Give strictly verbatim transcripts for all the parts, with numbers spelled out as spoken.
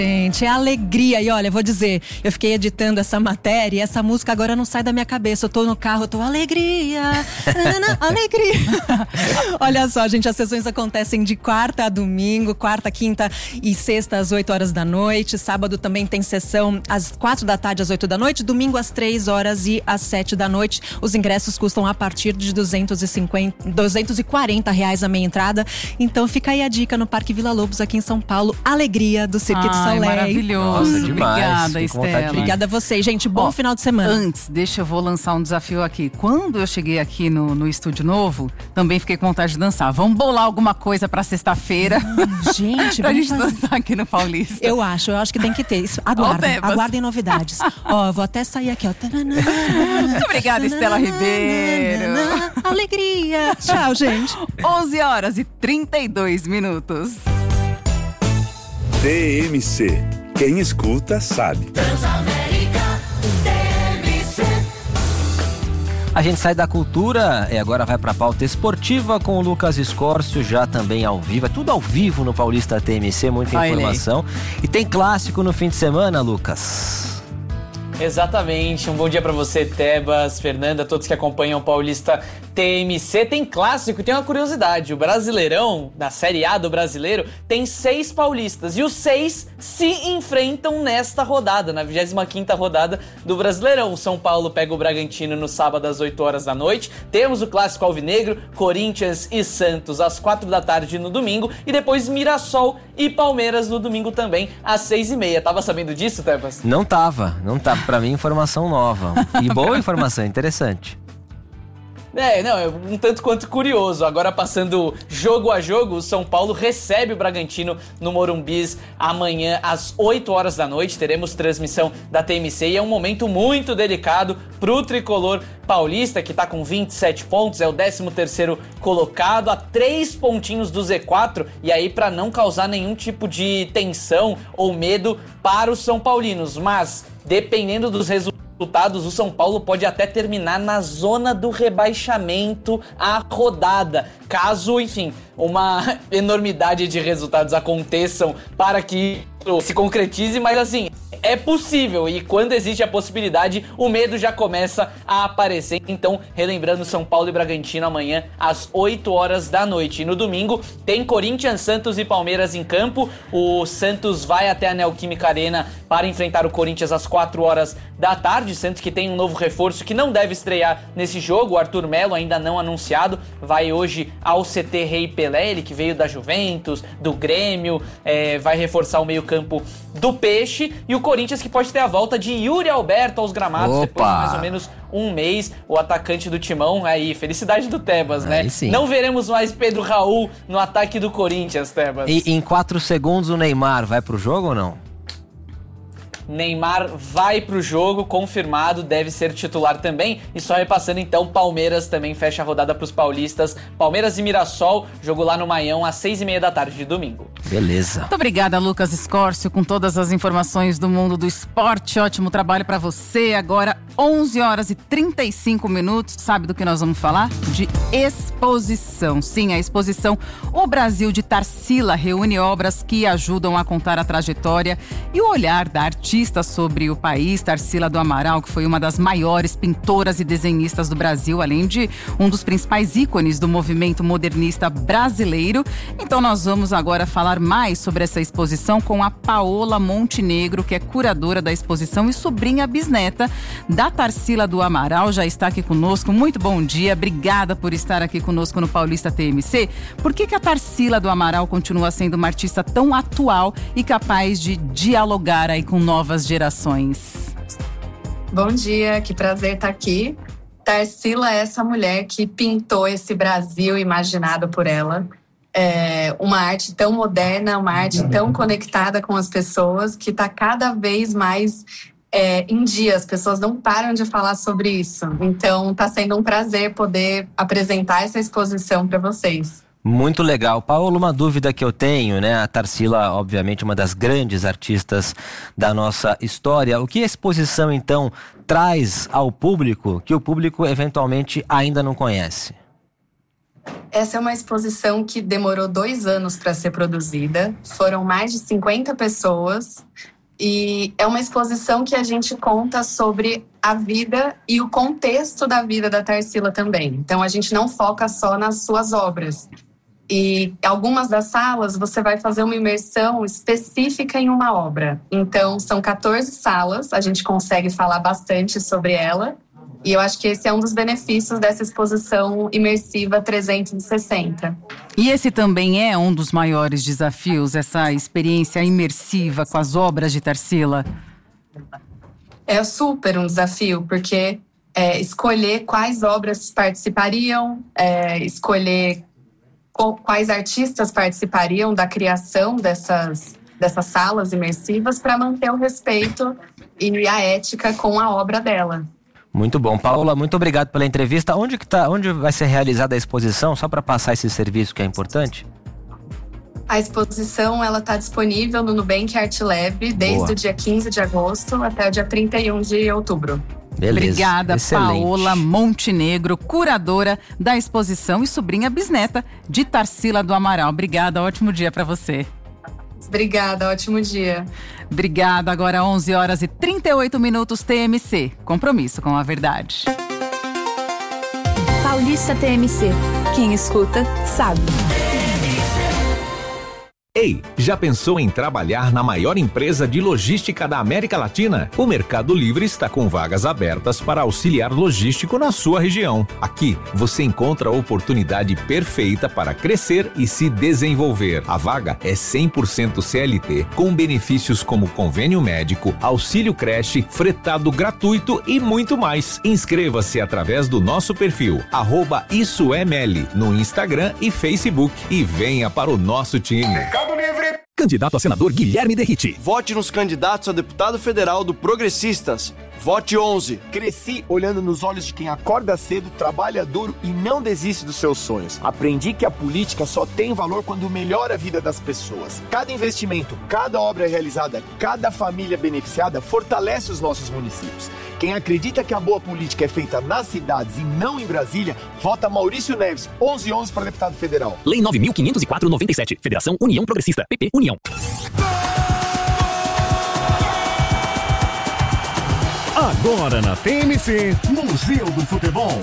Gente, é alegria. E olha, eu vou dizer, eu fiquei editando essa matéria e essa música agora não sai da minha cabeça. Eu tô no carro, eu tô alegria, nanana, alegria. Olha só, gente, as sessões acontecem de quarta a domingo, quarta, quinta e sexta às oito horas da noite. Sábado também tem sessão às quatro da tarde às oito da noite, domingo às três horas e às sete da noite. Os ingressos custam a partir de duzentos e cinquenta, duzentos e quarenta reais a meia entrada. Então fica aí a dica no Parque Vila Lobos, aqui em São Paulo, alegria do Cirque du Soleil. Maravilhoso. Nossa, demais. Obrigada, Estela. Obrigada a vocês, gente. Bom Ó, final de semana. Antes, deixa eu vou lançar um desafio aqui. Quando eu cheguei aqui no, no estúdio novo, também fiquei com vontade de dançar. Vamos bolar alguma coisa pra sexta-feira? Hum, gente, pra gente fazer... dançar aqui no Paulista. Eu acho, eu acho que tem que ter isso. Aguardem, Ó, aguardem novidades. Ó, vou até sair aqui, ó. Muito obrigada, Estela Ribeiro. Alegria. Tchau, gente. onze horas e trinta e dois minutos. T M C. Quem escuta sabe. Transamérica T M C. A gente sai da cultura e agora vai para a pauta esportiva com o Lucas Escórcio, já também ao vivo. É tudo ao vivo no Paulista T M C, muita Olha informação. E tem clássico no fim de semana, Lucas. Exatamente, um bom dia pra você, Tebas, Fernanda, todos que acompanham o Paulista T M C. Tem clássico e tem uma curiosidade, o Brasileirão, na Série A do Brasileiro, tem seis paulistas e os seis se enfrentam nesta rodada, na vigésima quinta rodada do Brasileirão. O São Paulo pega o Bragantino no sábado às oito horas da noite, temos o clássico alvinegro, Corinthians e Santos às quatro da tarde no domingo e depois Mirassol e Palmeiras no domingo também às seis e meia. Tava sabendo disso, Tebas? Não tava, não tava. Pra mim, informação nova. E boa informação, interessante. É, não, é um tanto quanto curioso. Agora passando jogo a jogo, o São Paulo recebe o Bragantino no Morumbis amanhã às oito horas da noite. Teremos transmissão da T M C e é um momento muito delicado pro tricolor paulista, que tá com vinte e sete pontos, é o décimo terceiro colocado, a três pontinhos do Z quatro, e aí para não causar nenhum tipo de tensão ou medo para os São Paulinos, mas dependendo dos resultados, o São Paulo pode até terminar na zona do rebaixamento a rodada, caso, enfim, uma enormidade de resultados aconteçam para que se concretize, mas assim, é possível, e quando existe a possibilidade, o medo já começa a aparecer. Então, relembrando, São Paulo e Bragantino amanhã às oito horas da noite. E no domingo tem Corinthians, Santos e Palmeiras em campo. O Santos vai até a Neoquímica Arena para enfrentar o Corinthians às quatro horas da tarde. Santos que tem um novo reforço que não deve estrear nesse jogo, o Arthur Melo, ainda não anunciado, vai hoje ao C T Rei Pelé, ele que veio da Juventus, do Grêmio, é, vai reforçar o meio campo do Peixe, e o Corinthians que pode ter a volta de Yuri Alberto aos gramados. Opa! Depois de mais ou menos um mês, o atacante do Timão, aí, felicidade do Tebas, né? Aí sim. Não veremos mais Pedro Raul no ataque do Corinthians, Tebas. E em quatro segundos o Neymar vai pro jogo ou não? Neymar vai pro jogo, confirmado, deve ser titular também. E só repassando então, Palmeiras também fecha a rodada pros paulistas. Palmeiras e Mirassol, jogo lá no Maião às seis e meia da tarde de domingo. Beleza. Muito obrigada, Lucas Escórcio, com todas as informações do mundo do esporte. Ótimo trabalho pra você. Agora, onze horas e trinta e cinco minutos. Sabe do que nós vamos falar? De exposição. Sim, a exposição O Brasil de Tarsila reúne obras que ajudam a contar a trajetória e o olhar da artista sobre o país. Tarsila do Amaral, que foi uma das maiores pintoras e desenhistas do Brasil, além de um dos principais ícones do movimento modernista brasileiro. Então nós vamos agora falar mais sobre essa exposição com a Paola Montenegro, que é curadora da exposição e sobrinha bisneta da Tarsila do Amaral. Já está aqui conosco. Muito bom dia, obrigada por estar aqui conosco no Paulista T M C. Por que que a Tarsila do Amaral continua sendo uma artista tão atual e capaz de dialogar aí com novas gerações? Bom dia, que prazer estar aqui. Tarsila é essa mulher que pintou esse Brasil imaginado por ela. É uma arte tão moderna, uma arte tão conectada com as pessoas, que está cada vez mais é, em dia. As pessoas não param de falar sobre isso. Então está sendo um prazer poder apresentar essa exposição para vocês. Muito legal. Paulo, uma dúvida que eu tenho, né? A Tarsila, obviamente, uma das grandes artistas da nossa história. O que a exposição, então, traz ao público que o público, eventualmente, ainda não conhece? Essa é uma exposição que demorou dois anos para ser produzida. Foram mais de cinquenta pessoas. E é uma exposição que a gente conta sobre a vida e o contexto da vida da Tarsila também. Então, a gente não foca só nas suas obras. E algumas das salas, você vai fazer uma imersão específica em uma obra. Então, são quatorze salas, a gente consegue falar bastante sobre ela. E eu acho que esse é um dos benefícios dessa exposição imersiva trezentos e sessenta. E esse também é um dos maiores desafios, essa experiência imersiva com as obras de Tarsila? É super um desafio, porque é, escolher quais obras participariam, é, escolher quais artistas participariam da criação dessas, dessas salas imersivas para manter o respeito e a ética com a obra dela. Muito bom. Paula, muito obrigado pela entrevista. Onde, que tá, onde vai ser realizada a exposição, só para passar esse serviço que é importante? A exposição está disponível no Nubank Art Lab desde Boa. o dia quinze de agosto até o dia trinta e um de outubro. Beleza. Obrigada, Excelente. Paola Montenegro, curadora da exposição e sobrinha bisneta de Tarsila do Amaral. Obrigada, ótimo dia para você. Obrigada, ótimo dia. Obrigada, agora onze horas e trinta e oito minutos T M C. Compromisso com a verdade. Paulista T M C. Quem escuta, sabe. Ei, já pensou em trabalhar na maior empresa de logística da América Latina? O Mercado Livre está com vagas abertas para auxiliar logístico na sua região. Aqui, você encontra a oportunidade perfeita para crescer e se desenvolver. A vaga é cem por cento C L T, com benefícios como convênio médico, auxílio creche, fretado gratuito e muito mais. Inscreva-se através do nosso perfil, arroba Isso é Meli, no Instagram e Facebook, e venha para o nosso time. Livre. Candidato a senador Guilherme Derrite. Vote nos candidatos a deputado federal do Progressistas. Vote onze. Cresci olhando nos olhos de quem acorda cedo, trabalha duro e não desiste dos seus sonhos. Aprendi que a política só tem valor quando melhora a vida das pessoas. Cada investimento, cada obra realizada, cada família beneficiada fortalece os nossos municípios. Quem acredita que a boa política é feita nas cidades e não em Brasília, vota Maurício Neves, onze onze para deputado federal. Lei nove mil quinhentos e quatro barra noventa e sete. Federação União Progressista. P P União. Agora na T M C, Museu do Futebol.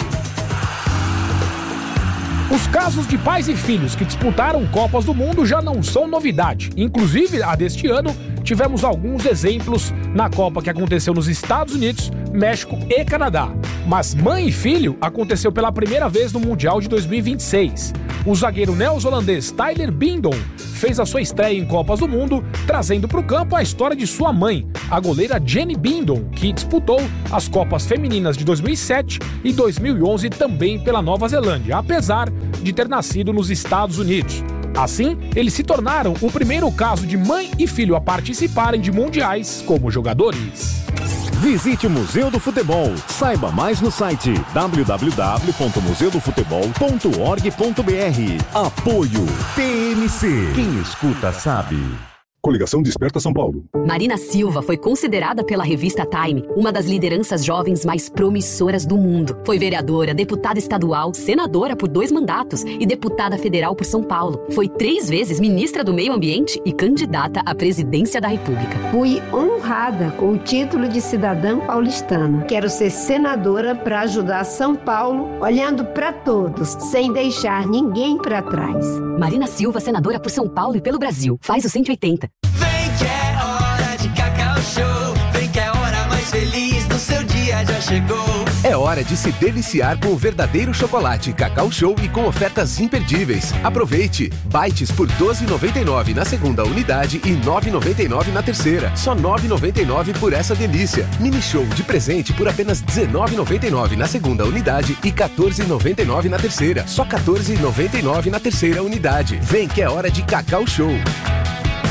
Os casos de pais e filhos que disputaram Copas do Mundo já não são novidade. Inclusive, a deste ano, tivemos alguns exemplos na Copa que aconteceu nos Estados Unidos, México e Canadá. Mas mãe e filho aconteceu pela primeira vez no Mundial de dois mil e vinte e seis. O zagueiro neozelandês Tyler Bindon fez a sua estreia em Copas do Mundo, trazendo para o campo a história de sua mãe, a goleira Jenny Bindon, que disputou as Copas Femininas de dois mil e sete e dois mil e onze também pela Nova Zelândia, apesar de ter nascido nos Estados Unidos. Assim, eles se tornaram o primeiro caso de mãe e filho a participarem de mundiais como jogadores. Visite o Museu do Futebol. Saiba mais no site w w w ponto museu do futebol ponto org ponto b r. Apoio T M C. Quem escuta sabe. Coligação Desperta São Paulo. Marina Silva foi considerada pela revista Time uma das lideranças jovens mais promissoras do mundo. Foi vereadora, deputada estadual, senadora por dois mandatos e deputada federal por São Paulo. Foi três vezes ministra do Meio Ambiente e candidata à presidência da República. Fui honrada com o título de cidadã paulistana. Quero ser senadora para ajudar São Paulo, olhando para todos, sem deixar ninguém para trás. Marina Silva, senadora por São Paulo e pelo Brasil. Faz o cento e oitenta. Vem que é hora de Cacau Show. Vem que é a hora mais feliz do seu dia já chegou. É hora de se deliciar com o verdadeiro chocolate Cacau Show e com ofertas imperdíveis. Aproveite! Bites por doze reais e noventa e nove centavos na segunda unidade e nove reais e noventa e nove centavos na terceira. Só nove reais e noventa e nove centavos por essa delícia. Mini Show de presente por apenas dezenove reais e noventa e nove centavos na segunda unidade e quatorze reais e noventa e nove centavos na terceira. Só quatorze reais e noventa e nove centavos na terceira unidade. Vem que é hora de Cacau Show.